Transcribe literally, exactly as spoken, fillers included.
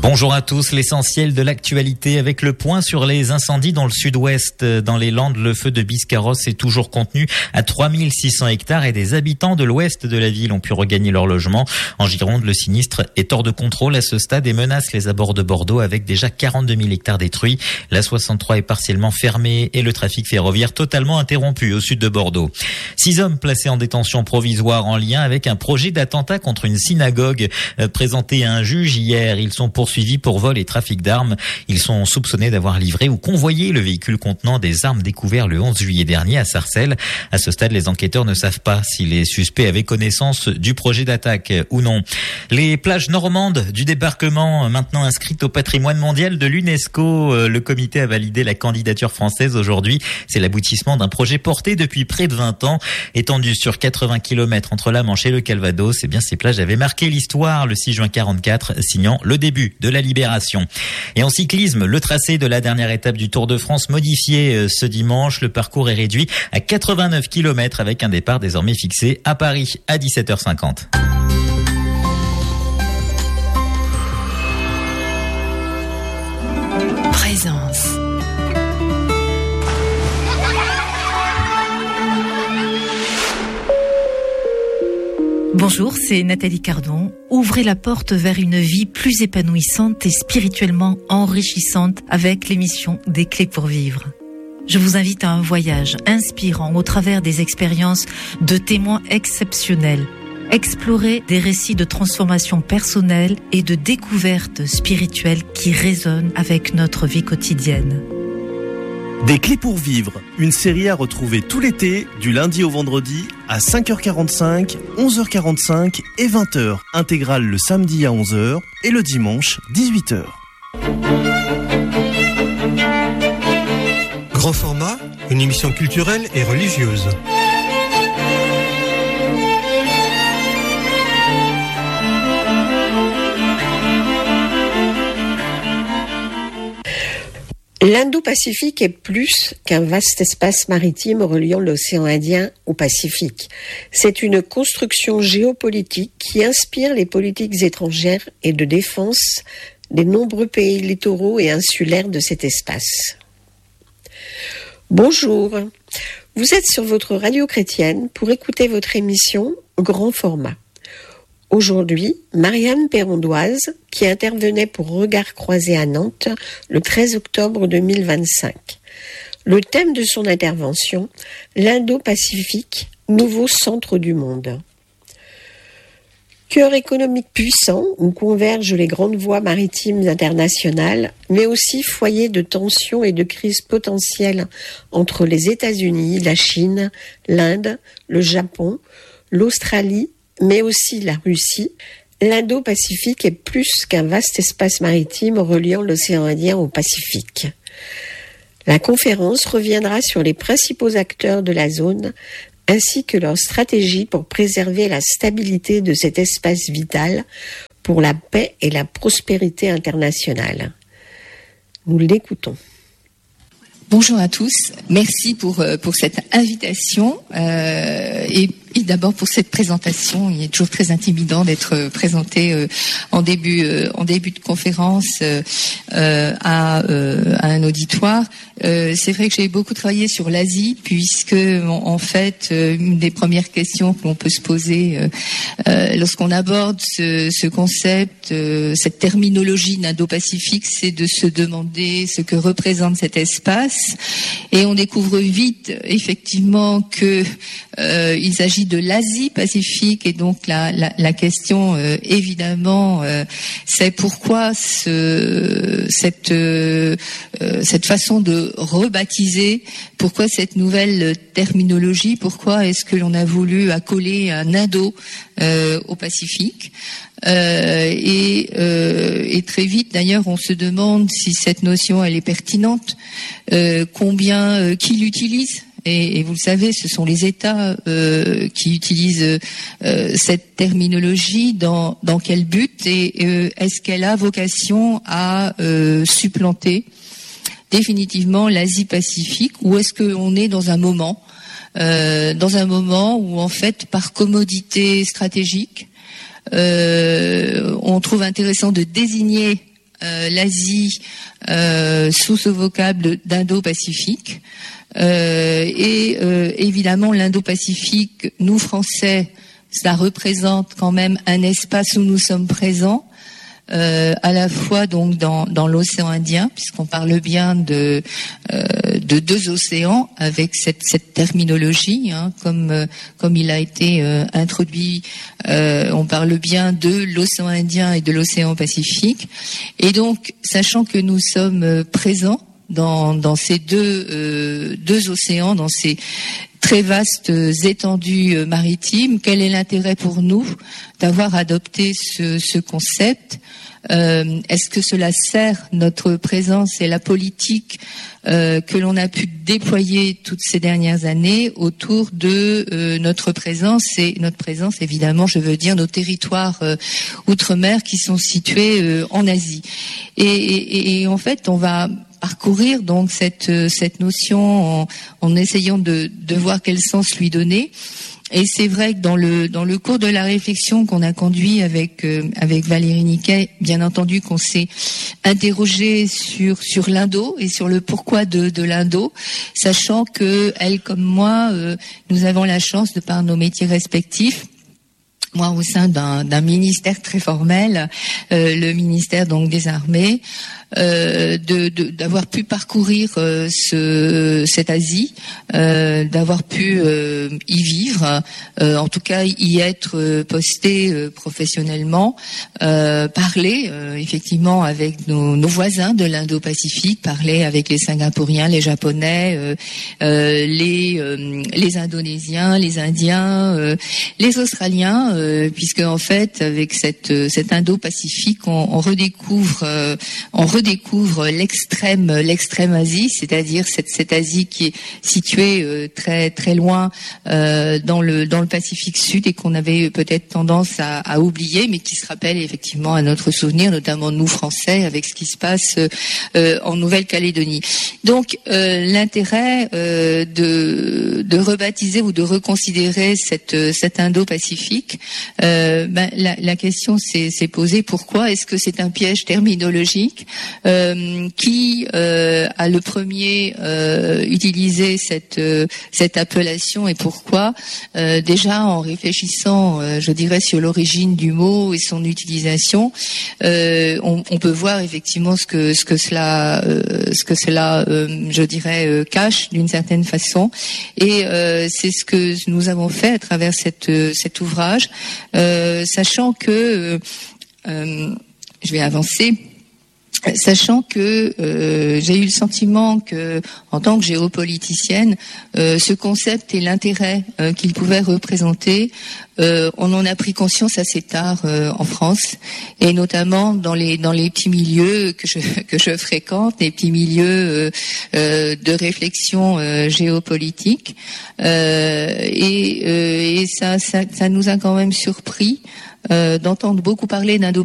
Bonjour à tous, l'essentiel de l'actualité avec le point sur les incendies dans le sud-ouest. Dans les Landes, le feu de Biscarrosse est toujours contenu à trois mille six cents hectares et des habitants de l'ouest de la ville ont pu regagner leur logement. En Gironde, le sinistre est hors de contrôle à ce stade et menace les abords de Bordeaux avec déjà quarante-deux mille hectares détruits. La soixante-trois est partiellement fermée et le trafic ferroviaire totalement interrompu au sud de Bordeaux. Six hommes placés en détention provisoire en lien avec un projet d'attentat contre une synagogue euh, présenté à un juge hier. Ils sont poursuivis pour vol et trafic d'armes. Ils sont soupçonnés d'avoir livré ou convoyé le véhicule contenant des armes découvert le onze juillet dernier à Sarcelles. À ce stade, les enquêteurs ne savent pas si les suspects avaient connaissance du projet d'attaque ou non. Les plages normandes du débarquement, maintenant inscrites au patrimoine mondial de l'UNESCO. Le comité a validé la candidature française aujourd'hui. C'est l'aboutissement d'un projet porté depuis près de vingt ans. Étendu sur quatre-vingts kilomètres entre la Manche et le Calvados, eh bien, ces plages avaient marqué l'histoire le six juin quarante-quatre, signant le début de la libération. Et en cyclisme, le tracé de la dernière étape du Tour de France modifié ce dimanche. Le parcours est réduit à quatre-vingt-neuf kilomètres avec un départ désormais fixé à Paris à dix-sept heures cinquante. Présence. Bonjour, c'est Nathalie Cardon. Ouvrez la porte vers une vie plus épanouissante et spirituellement enrichissante avec l'émission Des Clés pour Vivre. Je vous invite à un voyage inspirant au travers des expériences de témoins exceptionnels. Explorer des récits de transformation personnelle et de découverte spirituelle qui résonnent avec notre vie quotidienne. Des Clés pour Vivre, une série à retrouver tout l'été, du lundi au vendredi, à cinq heures quarante-cinq, onze heures quarante-cinq et vingt heures. Intégrale le samedi à onze heures et le dimanche, dix-huit heures. Grand format, une émission culturelle et religieuse. L'Indo-Pacifique est plus qu'un vaste espace maritime reliant l'océan Indien au Pacifique. C'est une construction géopolitique qui inspire les politiques étrangères et de défense des nombreux pays littoraux et insulaires de cet espace. Bonjour, vous êtes sur votre radio chrétienne pour écouter votre émission Grand Format. Aujourd'hui, Marianne Perrondoise, qui intervenait pour Regard Croisé à Nantes le treize octobre deux mille vingt-cinq. Le thème de son intervention, l'Indo-Pacifique, nouveau centre du monde. Cœur économique puissant où convergent les grandes voies maritimes internationales, mais aussi foyer de tensions et de crises potentielles entre les États-Unis, la Chine, l'Inde, le Japon, l'Australie, mais aussi la Russie, l'Indo-Pacifique est plus qu'un vaste espace maritime reliant l'océan Indien au Pacifique. La conférence reviendra sur les principaux acteurs de la zone, ainsi que leur stratégie pour préserver la stabilité de cet espace vital pour la paix et la prospérité internationale. Nous l'écoutons. Bonjour à tous, merci pour pour cette invitation euh, et, et d'abord pour cette présentation. Il est toujours très intimidant d'être présenté euh, en début euh, en début de conférence euh, à, euh, à un auditoire. Euh, c'est vrai que j'ai beaucoup travaillé sur l'Asie puisque en, en fait une des premières questions que l'on peut se poser euh, euh, lorsqu'on aborde ce, ce concept, euh, cette terminologie d'Indo-Pacifique, c'est de se demander ce que représente cet espace. Et on découvre vite, effectivement, que euh, il s'agit de l'Asie-Pacifique. Et donc la, la, la question, euh, évidemment, euh, c'est pourquoi ce, cette euh, cette façon de rebaptiser, pourquoi cette nouvelle terminologie, pourquoi est-ce que l'on a voulu accoler un Indo euh, au Pacifique. Euh, et, euh, et très vite, d'ailleurs, on se demande si cette notion elle est pertinente, euh, combien, euh, qui l'utilise. Et, et vous le savez, ce sont les États euh, qui utilisent euh, cette terminologie. Dans, dans quel but et euh, est-ce qu'elle a vocation à euh, supplanter définitivement l'Asie-Pacifique, ou est-ce qu'on est dans un moment, euh, dans un moment où en fait, par commodité stratégique, Euh, on trouve intéressant de désigner euh, l'Asie euh, sous ce vocable d'Indo-Pacifique. Euh, et euh, évidemment, l'Indo-Pacifique, nous Français, ça représente quand même un espace où nous sommes présents. Euh, à la fois donc dans, dans l'océan Indien, puisqu'on parle bien de euh, de deux océans avec cette, cette terminologie, hein, comme euh, comme il a été euh, introduit, euh, on parle bien de l'océan Indien et de l'océan Pacifique, et donc sachant que nous sommes euh, présents dans dans ces deux euh, deux océans, dans ces très vastes étendues maritimes, quel est l'intérêt pour nous d'avoir adopté ce, ce concept? Euh, est-ce que cela sert notre présence et la politique euh, que l'on a pu déployer toutes ces dernières années autour de euh, notre présence et notre présence, évidemment, je veux dire nos territoires euh, outre-mer qui sont situés euh, en Asie. Et, et, et en fait, on va parcourir donc cette cette notion en, en essayant de, de voir quel sens lui donner. Et c'est vrai que dans le dans le cours de la réflexion qu'on a conduit avec euh, avec Valérie Niquet, bien entendu qu'on s'est interrogé sur sur l'Indo et sur le pourquoi de de l'Indo, sachant que elle comme moi, euh, nous avons la chance de par nos métiers respectifs, moi au sein d'un d'un ministère très formel, euh, le ministère donc des Armées, euh, de, de d'avoir pu parcourir euh, ce cette Asie, euh, d'avoir pu euh, y vivre, euh, en tout cas y être euh, posté euh, professionnellement, euh, parler euh, effectivement avec nos, nos voisins de l'Indo-Pacifique, parler avec les Singapouriens, les Japonais, euh, euh, les euh, les Indonésiens, les Indiens, euh, les Australiens, euh, puisque en fait avec cette cet Indo-Pacifique on, on redécouvre euh, on redécouvre l'extrême l'extrême Asie, c'est-à-dire cette cette Asie qui est située euh, très très loin euh, dans le dans le Pacifique Sud et qu'on avait peut-être tendance à, à oublier, mais qui se rappelle effectivement à notre souvenir, notamment nous Français, avec ce qui se passe euh, en Nouvelle-Calédonie. Donc euh, l'intérêt euh, de de rebaptiser ou de reconsidérer cette cet Indo-Pacifique, euh, ben, la, la question s'est s'est posée: pourquoi est-ce que c'est un piège terminologique? Euh, qui euh, a le premier euh, utilisé cette euh, cette appellation et pourquoi? euh, Déjà en réfléchissant, euh, je dirais, sur l'origine du mot et son utilisation, euh, on, on peut voir effectivement ce que ce que cela euh, ce que cela euh, je dirais euh, cache d'une certaine façon, et euh, c'est ce que nous avons fait à travers cette cet ouvrage, euh, sachant que euh, je vais avancer. Sachant que euh, j'ai eu le sentiment que, en tant que géopoliticienne, euh, ce concept et l'intérêt euh, qu'il pouvait représenter, euh, on en a pris conscience assez tard euh, en France, et notamment dans les dans les petits milieux que je que je fréquente, les petits milieux euh, euh, de réflexion euh, géopolitique, euh, et, euh, et ça, ça ça nous a quand même surpris. Euh, d'entendre beaucoup parler d'Indo